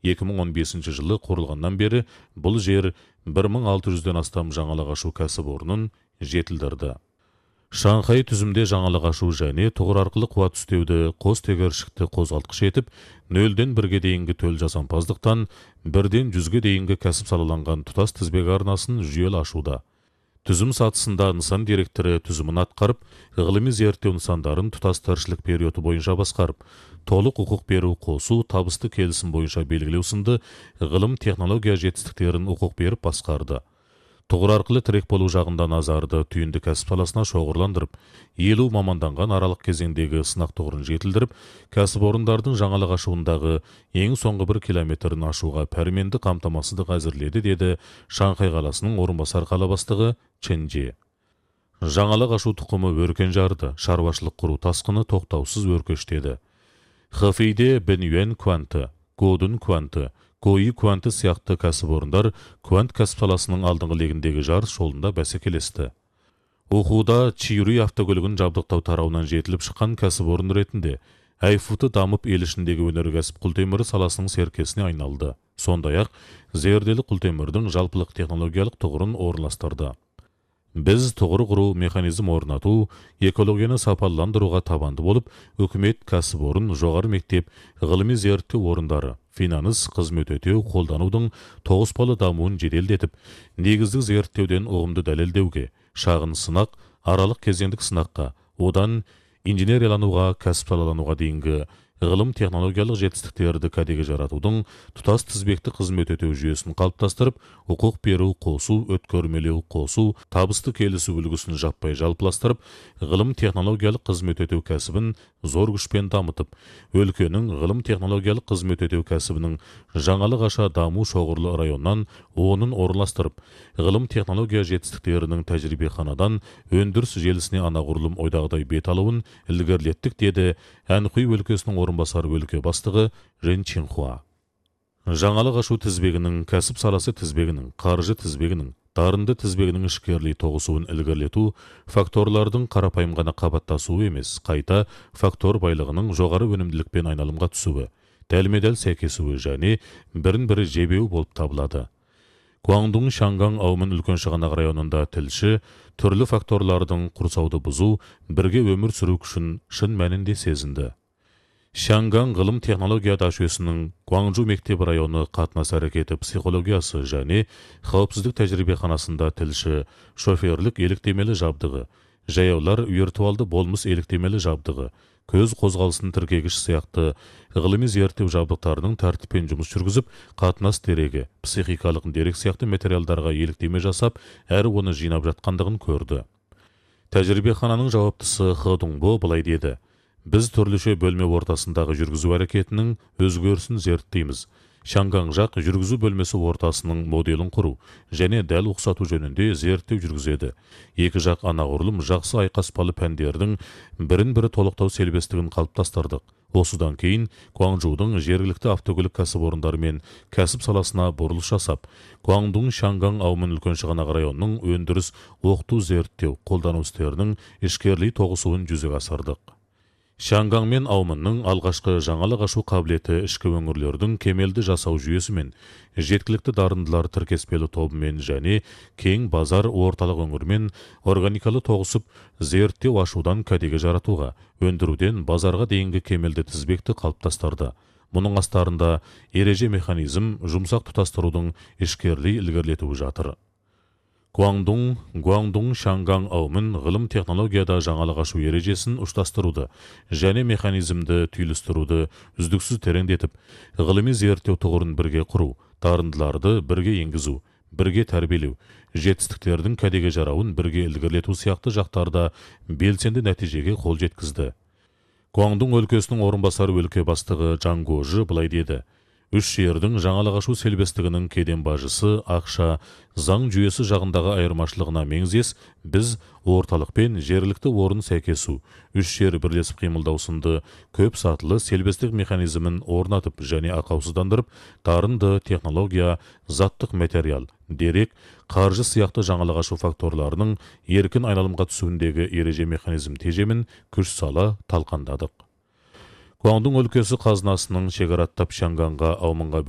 2015 жылы құрылғаннан бері бұл жер 1600-ден астам жаңалық ашу кәсіпорнын жетілдірді. Шанхай түзімде жаңалық ашу және тұғыр арқылы қуат үстеуді қос тегершікті қозғалтқыш етіп, 0-ден 1-ге дейінгі төл жасампаздықтан 1-ден 100-ге дейінгі кәсіп салаланған тұтас тізбек арнасын жүйелі ашуда. Түзім сатысында нысан директоры түзімін атқарып, ғылыми зерттеу нысандарын тұтас тіршілік периоды бойынша басқарып, толық құқық беру қосу, табысты келісім бойынша белгілеу сынды ғылым технология жетістіктерін құқық беріп басқарды. Тұғыр арқылы тірек болу жағында назарды түйінді кәсіп саласына шоғырландырып, 50 маманданған аралық кезеңдегі сынақ тұғырын жетілдіріп, кәсіпорындардың жаңалық ашуындағы ең соңғы 1 километрін ашуға пәрменді қамтамасыздық әзірледі, деді Шанхай қаласының орынбасар қала бастығы Чен Же. Жаңалық ашу тұқымы өркен жарды, шаруашылық құру тасқыны тоқтаусыз өркештеді. Хэфейде Бенюэн кванты, Годун кванты, Кои кванты сияқты кәсіпорындар квант кәсіп саласының алдыңғы легіндегі жарыс жолында бәсекелесті. Оқуда Чиюри автокөлігін жабдықтау тарауынан жетіліп шыққан кәсіпорын ретінде Айфуты дамып ел ішіндегі өнеркәсіп құлтемірі саласының серкесіне айналды. Сондай-ақ зерделі құлтемірдің жалпылық технологиялық тұғырын орналастырды. Біз тұғыр құру механизм орнату, экологияны сапаландыруға табанды болып, үкімет, кәсіпорын, жоғары мектеп, ғылыми зерттеу орындары, финанс, қызмет өтеу, қолданудың тоғыспалы дамуын жеделдетіп, негіздік зерттеуден ұғымды дәлелдеуге, шағын сынақ, аралық кезеңдік сынаққа, одан инженериялануға, кәсіп салалануға дейінгі ғылым технологиялық жетістіктерді кәдеге жаратудың тұтас тізбекті қызмет өтеу жүйесін қалыптастырып, құқық беру, қосу, өткөрмелеу, қосу, табысты келісу үлгісін жаппай жалпыластырып, ғылым технологиялық қызмет өтеу кәсібін зор күшпен дамытып, өлкенің ғылым технологиялық қызмет өтеу кәсібінің жаңалық аша даму шоғырлы районнан онын орналастырып, ғылым технология жетістіктерінің тәжірибеханадан өндіріс желісіне анағұрлым ойдағыдай бет алуын ілгерілеттік, деді Әнхуй өлкесінің орынбасар өлке бастығы Рен Чинхуа. Жаңалық ашу тізбегінің, кәсіп саласы тізбегінің, қаржы тізбегінің, дарынды тізбегінің ішкерлей тоғысуын ілгерілету факторлардың қарапайым ғана қабаттасуы емес, қайта фактор байлығының жоғары өнімділікпен айналымға түсуі, дәлме-дәл сәйкесуі және бірін-бірі жебеу болып табылады. Гуандун Шанган аумын үлкен шығанақ районында тілші түрлі факторлардың құрсауды бұзу, бірге өмір сүру күшін шын мәнінде сезінді. Шанган ғылым технология жүйесінің Гуанчжу мектеп районы қатынас әрекеті психологиясы және қауіпсіздік тәжірибеханасында тілші шоферлік еліктемелі жабдығы, жаяулар виртуалды болмыс еліктемелі жабдығы, көз қозғалысын тіркегіш сияқты ғылыми зерттеу жабдықтарының тәртіппен жұмыс жүргізіп, қатынас дерегі, психикалық дерек сияқты материалдарға еліктеме жасап, әрі оны жинап жатқандығын көрді. Тәжірибехананың жауаптысы Хэ Дуңбо былай деді: біз түрліше бөлме ортасындағы жүргізу әрекетінің өзгерісін зерттейміз. Шанган жақ жүргізу бөлмесі ортасының моделін құру және дәл ұқсату жөнінде зерттеу жүргізеді. Екі жақ анағұрлым жақсы айқаспалы пәндердің бірін-бірі толықтау селбестігін қалыптастырдық. Осыдан кейін Гуанчжудың жергілікті автокөлік кәсіпорындары мен кәсіп саласына бұрылыс жасап, Гуандун Шанган аумын үлкен шығанақ районының өндіріс, оқыту, зерттеу, қолдану істерінің ішкерлей тоғысуын жүзеге асырдық. Шанган мен аумынның алғашқы жаңалық ашу қабілеті ішкі өңірлердің кемелді жасау жүйесімен, жеткілікті дарындылар тіркеспелі тобымен және кең базар орталық өңірмен органикалы тоғысып, зерттеу ашудан кәдеге жаратуға, өндіруден базарға дейінгі кемелді тізбекті қалыптастырды. Мұның астарында ереже механизм, жұмсақ тұтастырудың ішкерлей ілгерілетуі жатыр. Гуандун Шанган аумын ғылым технологияда жаңалық ашу ережесін ұштастыруды және механизмді түйілістіруді үздіксіз тереңдетіп, ғылыми зерттеу тұғырын бірге құру, дарындыларды бірге енгізу, бірге тәрбиелеу, жетістіктердің кәдеге жарауын бірге ілгерілету сияқты жақтарда белсенді нәтижеге қол жеткізді. Гуандун өлкесінің орынбасар өлке бастығы Жан Гожи былай деді: үш жердің жаңалық ашу селбестігінің кеден бажысы, ақша, заң жүйесі жағындағы айырмашылығына меңзес, біз орталық пен жергілікті орын сәйкесу, үш жер бірлесіп қимылдау сынды көп сатылы селбестік механизмін орнатып және ақаусыздандырып, дарынды технология, заттық материал, дерек, қаржы сияқты жаңалық ашу факторларының еркін айналымға түсуіндегі ереже механизм тежемін күш сала талқандадық. Гуандун өлкесі қазынасының шекараттап Шанганға аумынға